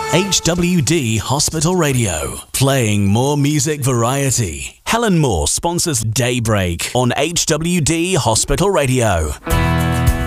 HWD Hospital Radio, playing more music variety. Helen Moore sponsors Daybreak on HWD Hospital Radio.